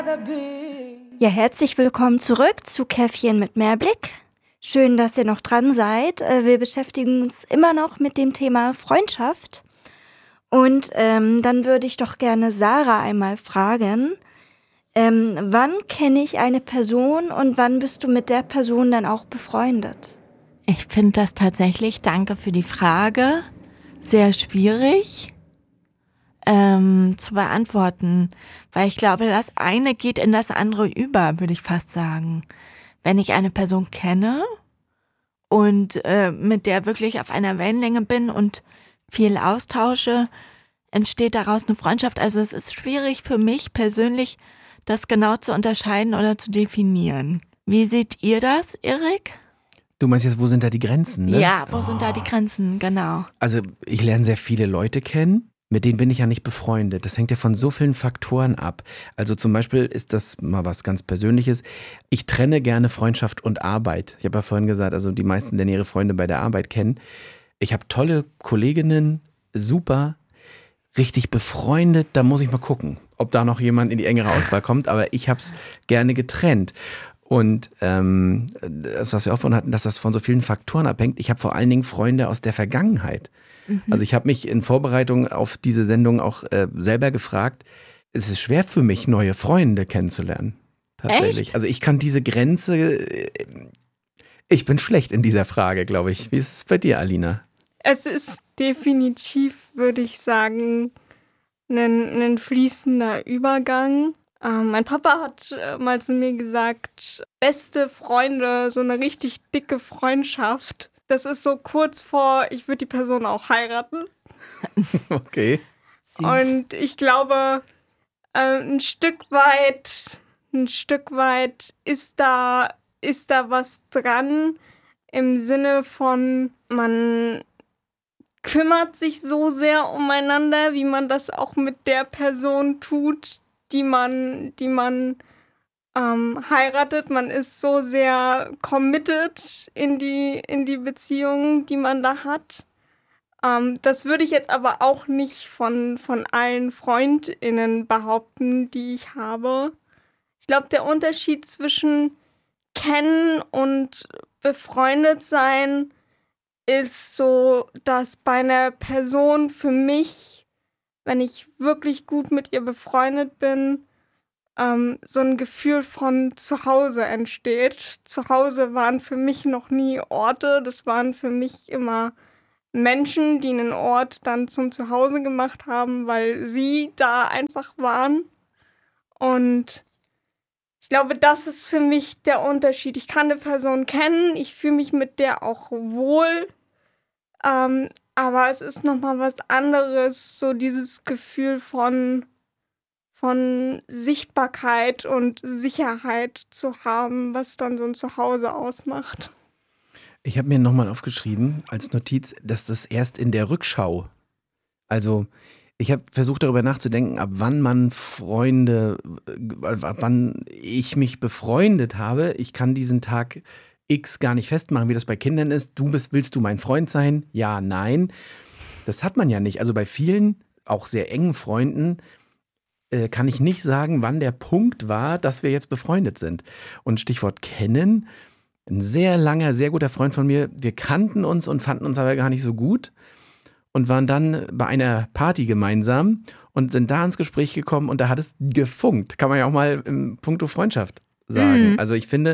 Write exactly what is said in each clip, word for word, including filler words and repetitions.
Ja, herzlich willkommen zurück zu Käffchen mit Mehrblick. Schön, dass ihr noch dran seid. Wir beschäftigen uns immer noch mit dem Thema Freundschaft. Und ähm, dann würde ich doch gerne Sarah einmal fragen, ähm, wann kenne ich eine Person und wann bist du mit der Person dann auch befreundet? Ich finde das tatsächlich, danke für die Frage, sehr schwierig ähm, zu beantworten, weil ich glaube, das eine geht in das andere über, würde ich fast sagen. Wenn ich eine Person kenne und äh, mit der wirklich auf einer Wellenlänge bin und viel austausche, entsteht daraus eine Freundschaft. Also es ist schwierig für mich persönlich, das genau zu unterscheiden oder zu definieren. Wie seht ihr das, Erik? Du meinst jetzt, wo sind da die Grenzen, ne? Ja, wo oh. sind da die Grenzen, genau. Also ich lerne sehr viele Leute kennen, mit denen bin ich ja nicht befreundet. Das hängt ja von so vielen Faktoren ab. Also zum Beispiel ist das mal was ganz Persönliches. Ich trenne gerne Freundschaft und Arbeit. Ich habe ja vorhin gesagt, also die meisten lernen ihre Freunde bei der Arbeit kennen. Ich habe tolle Kolleginnen, super, richtig befreundet. Da muss ich mal gucken, ob da noch jemand in die engere Auswahl kommt. Aber ich habe es gerne getrennt. Und ähm, das, was wir auch von hatten, dass das von so vielen Faktoren abhängt. Ich habe vor allen Dingen Freunde aus der Vergangenheit. Mhm. Also ich habe mich in Vorbereitung auf diese Sendung auch äh, selber gefragt, es ist schwer für mich, neue Freunde kennenzulernen. Tatsächlich. Echt? Also ich kann diese Grenze, äh, ich bin schlecht in dieser Frage, glaube ich. Wie ist es bei dir, Alina? Es ist definitiv, würde ich sagen, ein, ein fließender Übergang. Ähm, mein Papa hat äh, mal zu mir gesagt, beste Freunde, so eine richtig dicke Freundschaft. Das ist so kurz vor, ich würde die Person auch heiraten. Okay. Süß. Und ich glaube, äh, ein Stück weit, ein Stück weit ist da, ist da was dran im Sinne von, man kümmert sich so sehr umeinander, wie man das auch mit der Person tut, die man, die man ähm, heiratet. Man ist so sehr committed in die, in die Beziehung, die man da hat. Ähm, das würde ich jetzt aber auch nicht von, von allen FreundInnen behaupten, die ich habe. Ich glaube, der Unterschied zwischen kennen und befreundet sein ist so, dass bei einer Person für mich, wenn ich wirklich gut mit ihr befreundet bin, ähm, so ein Gefühl von Zuhause entsteht. Zuhause waren für mich noch nie Orte, das waren für mich immer Menschen, die einen Ort dann zum Zuhause gemacht haben, weil sie da einfach waren. Und ich glaube, das ist für mich der Unterschied. Ich kann eine Person kennen, ich fühle mich mit der auch wohl, ähm, aber es ist nochmal was anderes, so dieses Gefühl von, von Sichtbarkeit und Sicherheit zu haben, was dann so ein Zuhause ausmacht. Ich habe mir nochmal aufgeschrieben als Notiz, dass das erst in der Rückschau, also ich habe versucht darüber nachzudenken, ab wann man Freunde, ab wann ich mich befreundet habe. Ich kann diesen Tag X gar nicht festmachen, wie das bei Kindern ist. Du bist, willst du mein Freund sein? Ja, nein. Das hat man ja nicht. Also bei vielen, auch sehr engen Freunden, äh, kann ich nicht sagen, wann der Punkt war, dass wir jetzt befreundet sind. Und Stichwort kennen, ein sehr langer, sehr guter Freund von mir, wir kannten uns und fanden uns aber gar nicht so gut und waren dann bei einer Party gemeinsam und sind da ins Gespräch gekommen und da hat es gefunkt. Kann man ja auch mal im Punkto Freundschaft sagen. Mhm. Also ich finde,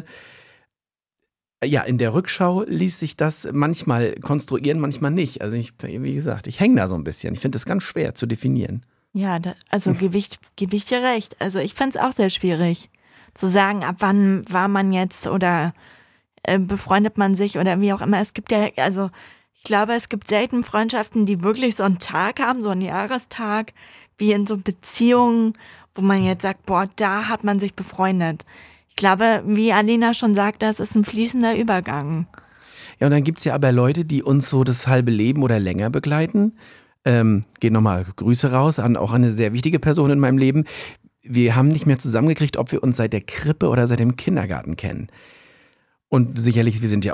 ja, in der Rückschau ließ sich das manchmal konstruieren, manchmal nicht. Also ich, wie gesagt, ich hänge da so ein bisschen. Ich finde das ganz schwer zu definieren. Ja, da, also Gewicht, gebe ich dir recht. Also ich fand es auch sehr schwierig zu sagen, ab wann war man jetzt oder äh, befreundet man sich oder wie auch immer. Es gibt ja, also ich glaube, es gibt selten Freundschaften, die wirklich so einen Tag haben, so einen Jahrestag, wie in so Beziehungen, wo man jetzt sagt, boah, da hat man sich befreundet. Ich glaube, wie Alina schon sagt, das ist ein fließender Übergang. Ja, und dann gibt es ja aber Leute, die uns so das halbe Leben oder länger begleiten. Ähm, gehen nochmal Grüße raus an auch eine sehr wichtige Person in meinem Leben. Wir haben nicht mehr zusammengekriegt, ob wir uns seit der Krippe oder seit dem Kindergarten kennen. Und sicherlich, wir sind ja auch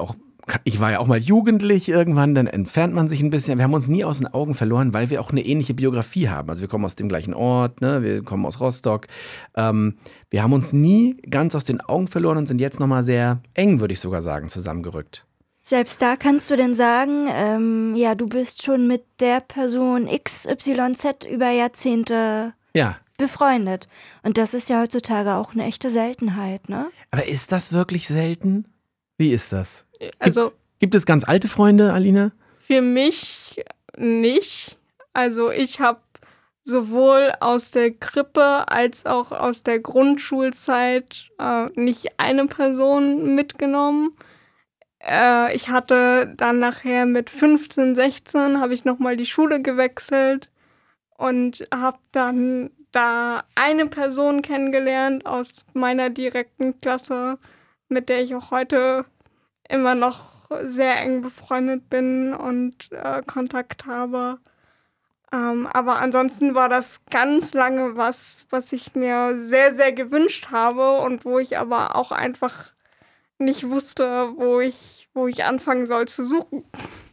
ich war ja auch mal jugendlich irgendwann, dann entfernt man sich ein bisschen. Wir haben uns nie aus den Augen verloren, weil wir auch eine ähnliche Biografie haben. Also wir kommen aus dem gleichen Ort, ne? Wir kommen aus Rostock. Ähm, wir haben uns nie ganz aus den Augen verloren und sind jetzt nochmal sehr eng, würde ich sogar sagen, zusammengerückt. Selbst da kannst du denn sagen, ähm, ja, du bist schon mit der Person X Y Z über Jahrzehnte Ja. befreundet. Und das ist ja heutzutage auch eine echte Seltenheit, ne? Aber ist das wirklich selten? Wie ist das? Also Gibt es ganz alte Freunde, Alina? für mich nicht. Also ich habe sowohl aus der Krippe als auch aus der Grundschulzeit äh, nicht eine Person mitgenommen. Äh, ich hatte dann nachher mit fünfzehn, sechzehn habe ich nochmal die Schule gewechselt und habe dann da eine Person kennengelernt aus meiner direkten Klasse, mit der ich auch heute immer noch sehr eng befreundet bin und äh, Kontakt habe. Ähm, aber ansonsten war das ganz lange was, was ich mir sehr, sehr gewünscht habe und wo ich aber auch einfach nicht wusste, wo ich, wo ich anfangen soll zu suchen.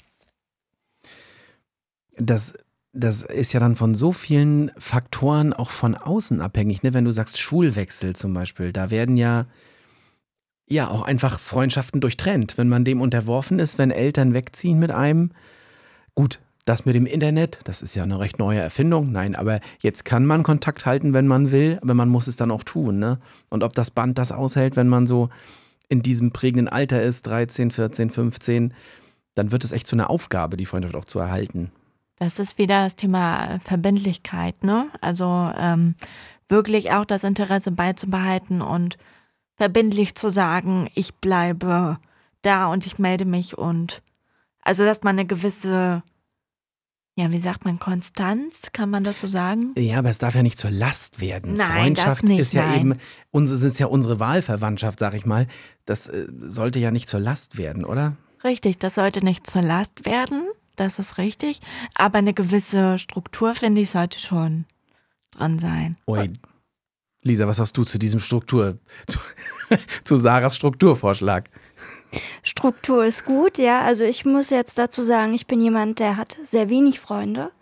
Das, das ist ja dann von so vielen Faktoren auch von außen abhängig, ne? Wenn du sagst Schulwechsel zum Beispiel, da werden ja ja auch einfach Freundschaften durchtrennt, wenn man dem unterworfen ist, wenn Eltern wegziehen mit einem. Gut, das mit dem Internet, das ist ja eine recht neue Erfindung. Nein, aber jetzt kann man Kontakt halten, wenn man will, aber man muss es dann auch tun, ne? Und ob das Band das aushält, wenn man so in diesem prägenden Alter ist, dreizehn, vierzehn, fünfzehn, dann wird es echt zu einer Aufgabe, die Freundschaft auch zu erhalten. Das ist wieder das Thema Verbindlichkeit, ne? Also ähm, wirklich auch das Interesse beizubehalten und verbindlich zu sagen, ich bleibe da und ich melde mich und also dass man eine gewisse, ja, wie sagt man, Konstanz, kann man das so sagen? Ja, aber es darf ja nicht zur Last werden. Nein, Freundschaft das nicht, ist ja nein. eben, unsere, ist ja unsere Wahlverwandtschaft, sag ich mal. Das äh, sollte ja nicht zur Last werden, oder? Richtig, das sollte nicht zur Last werden, das ist richtig, aber eine gewisse Struktur, finde ich, sollte schon dran sein. Ui, Lisa, was hast du zu diesem Struktur, zu, zu Sarahs Strukturvorschlag? Struktur ist gut, ja. Also ich muss jetzt dazu sagen, ich bin jemand, der hat sehr wenig Freunde.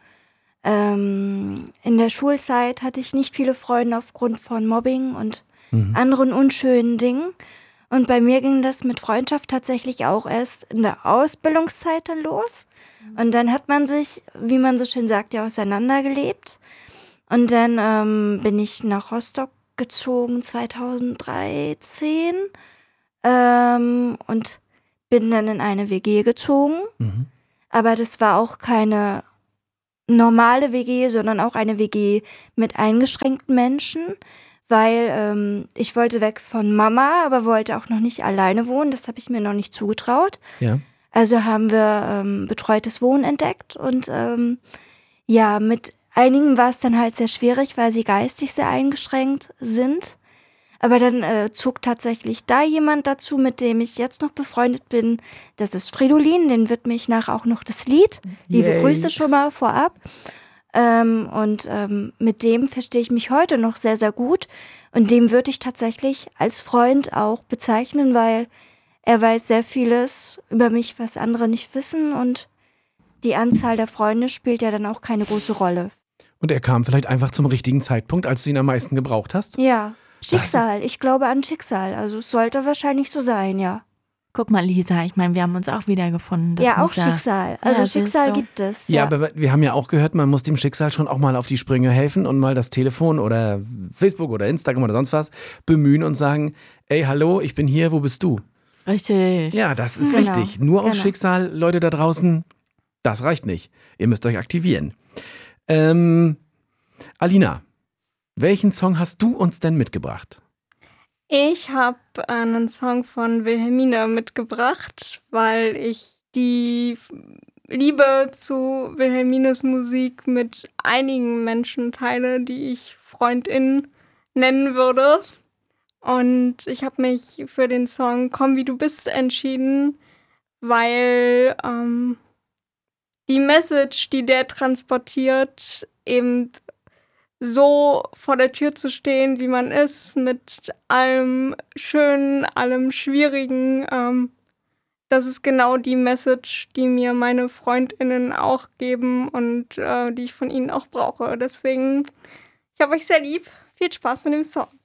Ähm, in der Schulzeit hatte ich nicht viele Freunde aufgrund von Mobbing und mhm. anderen unschönen Dingen. Und bei mir ging das mit Freundschaft tatsächlich auch erst in der Ausbildungszeit dann los. Und dann hat man sich, wie man so schön sagt, ja auseinandergelebt. Und dann ähm, bin ich nach Rostock gezogen zweitausenddreizehn ähm, und bin dann in eine W G gezogen. Mhm. Aber das war auch keine normale W G, sondern auch eine W G mit eingeschränkten Menschen, weil ähm, ich wollte weg von Mama, aber wollte auch noch nicht alleine wohnen. Das habe ich mir noch nicht zugetraut. Ja. Also haben wir ähm, betreutes Wohnen entdeckt und ähm, ja, mit einigen war es dann halt sehr schwierig, weil sie geistig sehr eingeschränkt sind. Aber dann äh, zog tatsächlich da jemand dazu, mit dem ich jetzt noch befreundet bin. Das ist Fridolin, den widme ich nachher auch noch das Lied. Liebe Yay. Grüße schon mal vorab. Ähm, und ähm, mit dem verstehe ich mich heute noch sehr, sehr gut. Und dem würde ich tatsächlich als Freund auch bezeichnen, weil er weiß sehr vieles über mich, was andere nicht wissen. Und die Anzahl der Freunde spielt ja dann auch keine große Rolle. Und er kam vielleicht einfach zum richtigen Zeitpunkt, als du ihn am meisten gebraucht hast? Ja, Schicksal. Ich glaube an Schicksal. Also es sollte wahrscheinlich so sein, ja. Guck mal, Lisa, ich meine, wir haben uns auch wiedergefunden. Das ja, auch muss ja Schicksal. Also ja, Schicksal siehst du. gibt es. Ja, aber wir haben ja auch gehört, man muss dem Schicksal schon auch mal auf die Sprünge helfen und mal das Telefon oder Facebook oder Instagram oder sonst was bemühen und sagen, ey, hallo, ich bin hier, wo bist du? Richtig. Ja, das ist Genau, wichtig. Nur auf genau. Schicksal, Leute da draußen, das reicht nicht. Ihr müsst euch aktivieren. Ähm, Alina, welchen Song hast du uns denn mitgebracht? Ich habe einen Song von Wilhelmine mitgebracht, weil ich die Liebe zu Wilhelmines Musik mit einigen Menschen teile, die ich Freundin nennen würde. Und ich habe mich für den Song Komm wie du bist entschieden, weil ähm, die Message, die der transportiert, eben so vor der Tür zu stehen, wie man ist, mit allem Schönen, allem Schwierigen, ähm, das ist genau die Message, die mir meine FreundInnen auch geben und äh, die ich von ihnen auch brauche. Deswegen, ich habe euch sehr lieb. Viel Spaß mit dem Song.